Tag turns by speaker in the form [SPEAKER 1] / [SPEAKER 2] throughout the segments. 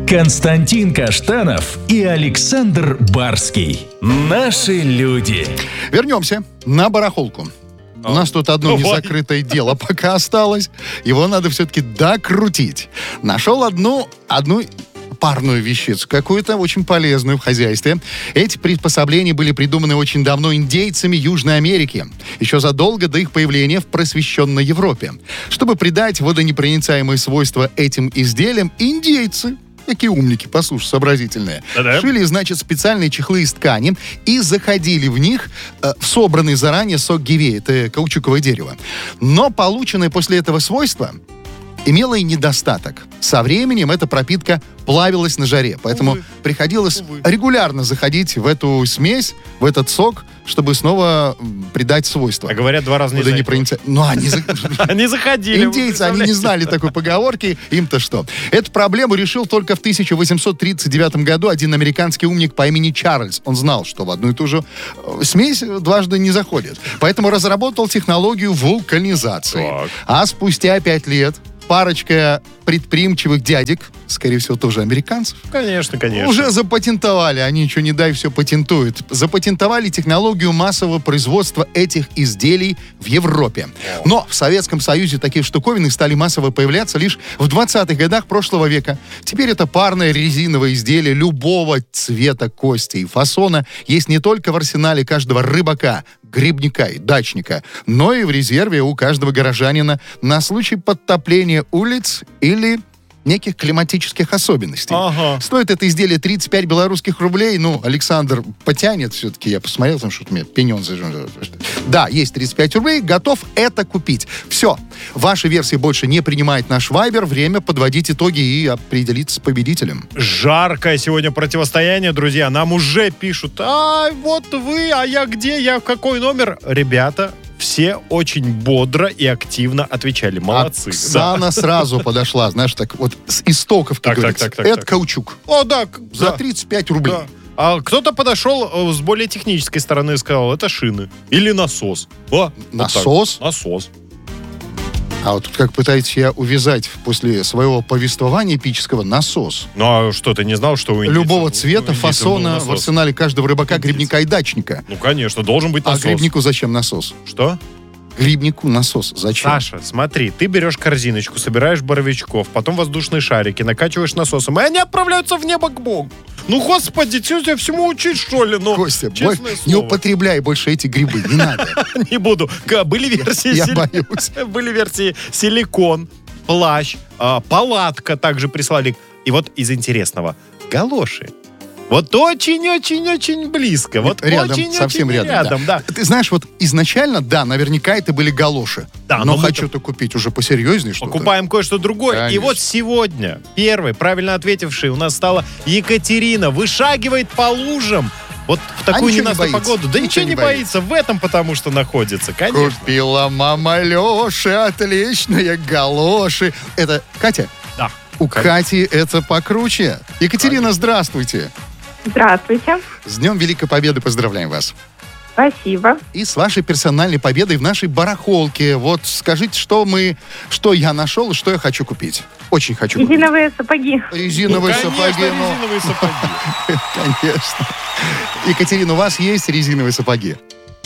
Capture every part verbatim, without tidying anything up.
[SPEAKER 1] Константин Каштанов и Александр Барский. Наши люди.
[SPEAKER 2] Вернемся на барахолку. У нас тут одно незакрытое дело пока осталось. Его надо все-таки докрутить. Нашел одну, одну парную вещицу, какую-то очень полезную в хозяйстве. Эти приспособления были придуманы очень давно индейцами Южной Америки, еще задолго до их появления в просвещенной Европе. Чтобы придать водонепроницаемые свойства этим изделиям, индейцы, какие умники, послушай, сообразительные, Да-да. шили, значит, специальные чехлы из ткани и заходили в них э, в собранный заранее сок гивеи, это каучуковое дерево. Но полученное после этого свойство имело и недостаток. Со временем эта пропитка плавилась на жаре, поэтому Увы. приходилось Увы. регулярно заходить в эту смесь, в этот сок, чтобы снова придать свойства.
[SPEAKER 3] А говорят, два раза не
[SPEAKER 2] заходили. Ну, они
[SPEAKER 3] Они заходили.
[SPEAKER 2] Индейцы, они не знали такой поговорки, им-то что. Эту проблему решил только в тысяча восемьсот тридцать девятом году один американский умник по имени Чарльз. Он знал, что в одну и ту же смесь дважды не заходит. Поэтому разработал технологию вулканизации. Так. А спустя пять лет парочка предприимчивых дядек, скорее всего, тоже американцев.
[SPEAKER 3] Конечно, конечно.
[SPEAKER 2] Уже запатентовали, они ничего не дай, все патентуют. Запатентовали технологию массового производства этих изделий в Европе. Но в Советском Союзе такие штуковины стали массово появляться лишь в двадцатых годах прошлого века. Теперь это парное резиновое изделие любого цвета, кости и фасона есть не только в арсенале каждого рыбака, грибника и дачника, но и в резерве у каждого горожанина на случай подтопления улиц или неких климатических особенностей. Ага. Стоит это изделие тридцать пять белорусских рублей. Ну, Александр потянет все-таки. Я посмотрел, там что-то у меня пенен зажжен. Да, есть тридцать пять рублей. Готов это купить. Все. Ваша версия больше не принимает наш Вайбер. Время подводить итоги и определиться с победителем.
[SPEAKER 3] Жаркое сегодня противостояние, друзья. Нам уже пишут: а вот вы, а я где, я какой номер? Ребята, все очень бодро и активно отвечали. Молодцы.
[SPEAKER 2] Оксана да. сразу подошла, знаешь, так вот с истоков, как так, говорится. Так, так, так, Это так. каучук.
[SPEAKER 3] О, да.
[SPEAKER 2] За
[SPEAKER 3] да.
[SPEAKER 2] тридцать пять рублей. Да.
[SPEAKER 3] А кто-то подошел с более технической стороны и сказал: это шины. Или насос. О,
[SPEAKER 2] насос?
[SPEAKER 3] Вот насос.
[SPEAKER 2] А вот тут как пытаетесь я увязать после своего повествования эпического насос.
[SPEAKER 3] Ну, а что, ты не знал, что у индийцев...
[SPEAKER 2] Любого цвета, фасона в арсенале каждого рыбака, Индийцев. грибника и дачника.
[SPEAKER 3] Ну, конечно, должен быть насос.
[SPEAKER 2] А грибнику зачем насос?
[SPEAKER 3] Что?
[SPEAKER 2] Грибнику насос. Зачем?
[SPEAKER 3] Саша, смотри, ты берешь корзиночку, собираешь боровичков, потом воздушные шарики, накачиваешь насосом, и они отправляются в небо к Богу. Ну, господи, тебя всему учить, что ли? Ну,
[SPEAKER 2] Костя, бой, не употребляй больше эти грибы, не надо.
[SPEAKER 3] Не буду. Были версии...
[SPEAKER 2] Я боюсь.
[SPEAKER 3] Были версии силикон, плащ, палатка также прислали. И вот из интересного. Галоши. Вот очень-очень-очень близко. Вот
[SPEAKER 2] рядом,
[SPEAKER 3] очень,
[SPEAKER 2] совсем
[SPEAKER 3] очень
[SPEAKER 2] рядом.
[SPEAKER 3] рядом да.
[SPEAKER 2] Да. Ты знаешь, вот изначально, да, наверняка это были галоши. Да, но, но хочу-то купить уже посерьезнее что-то.
[SPEAKER 3] Покупаем кое-что другое.
[SPEAKER 2] Конечно.
[SPEAKER 3] И вот сегодня первый, правильно ответивший, у нас стала Екатерина. Вышагивает по лужам. Вот в такую а ненастную погоду. Да ничего, ничего не боится. боится. В этом потому что находится, конечно.
[SPEAKER 2] Купила мама Леши отличные галоши. Это Катя?
[SPEAKER 3] Да.
[SPEAKER 2] У Катя. Кати это покруче. Екатерина, Катя. Здравствуйте.
[SPEAKER 4] Здравствуйте.
[SPEAKER 2] С Днем Великой Победы поздравляем вас.
[SPEAKER 4] Спасибо.
[SPEAKER 2] И с вашей персональной победой в нашей барахолке. Вот скажите, что мы, что я нашел и что я хочу купить. Очень хочу купить.
[SPEAKER 4] Резиновые сапоги.
[SPEAKER 2] Резиновые
[SPEAKER 3] ну,
[SPEAKER 2] сапоги.
[SPEAKER 3] Конечно, но... резиновые сапоги.
[SPEAKER 2] Конечно. Екатерина, у вас есть резиновые сапоги?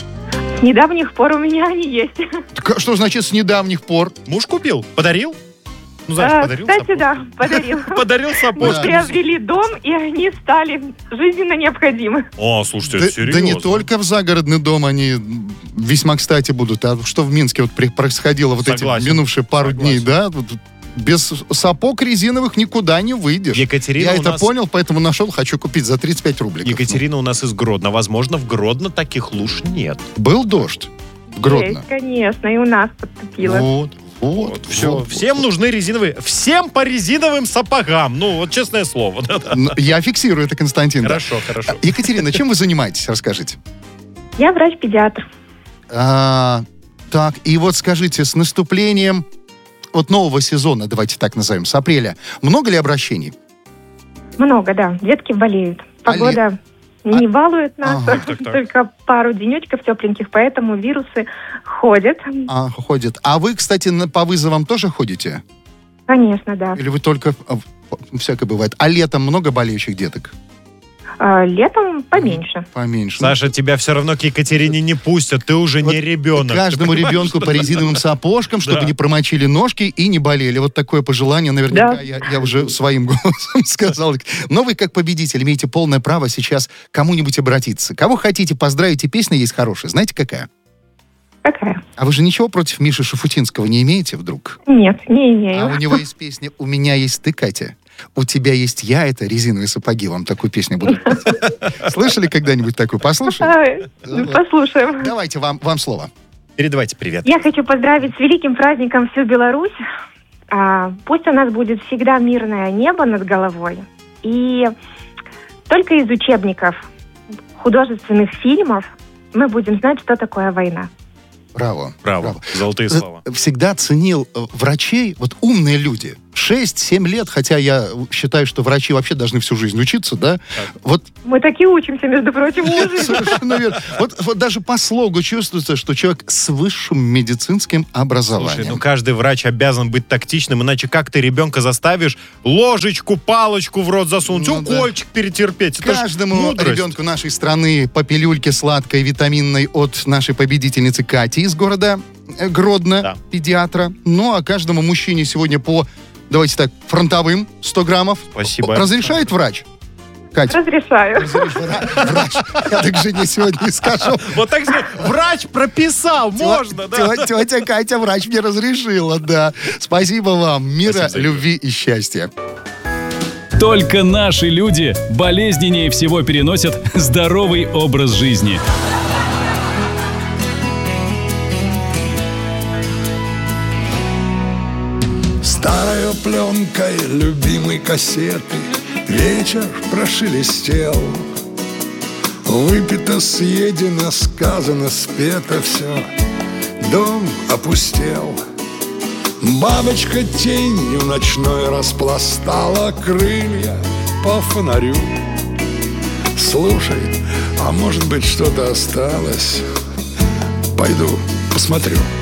[SPEAKER 4] С недавних пор у меня они есть.
[SPEAKER 2] Так, что значит с недавних пор?
[SPEAKER 3] Муж купил? Подарил? Ну, знаешь,
[SPEAKER 4] а,
[SPEAKER 3] подарил
[SPEAKER 4] кстати,
[SPEAKER 3] сапог.
[SPEAKER 4] да, подарил.
[SPEAKER 3] Подарил сапожки.
[SPEAKER 4] Мы приобрели дом, и они стали жизненно необходимы.
[SPEAKER 3] О, слушайте,
[SPEAKER 2] да,
[SPEAKER 3] это серьезно.
[SPEAKER 2] Да не только в загородный дом они весьма кстати будут. А что в Минске вот происходило вот Согласен. эти минувшие пару Согласен. дней, да? Без сапог резиновых никуда не выйдешь.
[SPEAKER 3] Екатерина
[SPEAKER 2] Я
[SPEAKER 3] у
[SPEAKER 2] это
[SPEAKER 3] нас...
[SPEAKER 2] понял, поэтому нашел, хочу купить за тридцать пять рублей.
[SPEAKER 3] Екатерина у нас из Гродно. Возможно, в Гродно таких луж нет.
[SPEAKER 2] Был дождь в Гродно?
[SPEAKER 4] Есть, конечно, и у нас подтопило.
[SPEAKER 2] Вот. Вот,
[SPEAKER 3] вот, все.
[SPEAKER 2] Вот,
[SPEAKER 3] Всем
[SPEAKER 2] вот.
[SPEAKER 3] нужны резиновые. Всем по резиновым сапогам. Ну, вот честное слово.
[SPEAKER 2] Я фиксирую это, Константин.
[SPEAKER 3] Хорошо,
[SPEAKER 2] да.
[SPEAKER 3] хорошо.
[SPEAKER 2] Екатерина, чем вы занимаетесь? Расскажите.
[SPEAKER 4] Я врач-педиатр.
[SPEAKER 2] А, так, и вот скажите, с наступлением вот нового сезона, давайте так назовем, с апреля, много ли обращений?
[SPEAKER 4] Много, да. Детки болеют. Погода...
[SPEAKER 2] Али...
[SPEAKER 4] Не балует нас,
[SPEAKER 2] ага.
[SPEAKER 3] так, так.
[SPEAKER 4] только пару денечков тепленьких, поэтому вирусы ходят.
[SPEAKER 2] А, ходят. А вы, кстати, на, по вызовам тоже ходите?
[SPEAKER 4] Конечно, да.
[SPEAKER 2] Или вы только всякое бывает. А летом много болеющих деток?
[SPEAKER 4] А, летом поменьше.
[SPEAKER 2] Поменьше.
[SPEAKER 3] Саша, тебя все равно к Екатерине не пустят, ты уже
[SPEAKER 2] Вот
[SPEAKER 3] не ребенок.
[SPEAKER 2] Каждому ребенку по резиновым сапожкам, чтобы
[SPEAKER 3] Да.
[SPEAKER 2] не промочили ножки и не болели. Вот такое пожелание, наверняка,
[SPEAKER 4] Да.
[SPEAKER 2] я, я уже своим голосом сказал. Но вы, как победитель, имеете полное право сейчас к кому-нибудь обратиться. Кого хотите поздравить, и песня есть хорошая. Знаете, какая?
[SPEAKER 4] Какая?
[SPEAKER 2] А вы же ничего против Миши Шуфутинского не имеете вдруг?
[SPEAKER 4] Нет, не имею.
[SPEAKER 2] А у него есть песня «У меня есть ты, Катя». «У тебя есть я» — это резиновые сапоги. Вам такую песню будут петь. Слышали когда-нибудь такую? Послушайте.
[SPEAKER 4] А, ну, послушаем.
[SPEAKER 2] Давайте, вам, вам слово.
[SPEAKER 3] Передавайте привет.
[SPEAKER 4] Я хочу поздравить с великим праздником всю Беларусь. А, пусть у нас будет всегда мирное небо над головой. И только из учебников художественных фильмов мы будем знать, что такое война.
[SPEAKER 2] Браво.
[SPEAKER 3] Браво. Золотые слова.
[SPEAKER 2] Всегда ценил э, врачей, вот умные люди. шесть-семь лет, хотя я считаю, что врачи вообще должны всю жизнь учиться, да? Вот
[SPEAKER 4] Мы так и учимся, между прочим, всю жизнь.
[SPEAKER 2] совершенно верно. Вот, вот даже по слогу чувствуется, что человек с высшим медицинским образованием.
[SPEAKER 3] Слушай, ну каждый врач обязан быть тактичным, иначе как ты ребенка заставишь ложечку, палочку в рот засунуть,
[SPEAKER 2] Ну да.
[SPEAKER 3] укольчик перетерпеть? Это ж
[SPEAKER 2] Каждому
[SPEAKER 3] мудрость.
[SPEAKER 2] ребенку нашей страны по пилюльке сладкой, витаминной от нашей победительницы Кати из города э, Гродно,
[SPEAKER 3] Да.
[SPEAKER 2] педиатра. Ну, а каждому мужчине сегодня по, давайте так, фронтовым сто граммов.
[SPEAKER 3] Спасибо.
[SPEAKER 2] Разрешает врач? Катя?
[SPEAKER 4] Разрешаю.
[SPEAKER 2] Вра- Врач. Я так жене сегодня и скажу.
[SPEAKER 3] Вот так сказать, врач прописал, можно, да?
[SPEAKER 2] Тё- Тетя Катя, врач мне разрешила, да. Спасибо вам. Мира,
[SPEAKER 3] Спасибо за это.
[SPEAKER 2] любви и счастья.
[SPEAKER 1] Только наши люди болезненнее всего переносят здоровый образ жизни.
[SPEAKER 5] Старая пленкой любимой кассеты вечер прошелестел. Выпито, съедено, сказано, спето все. Дом опустел. Бабочка тенью ночной распластала крылья по фонарю. Слушай, а может быть что-то осталось? Пойду посмотрю.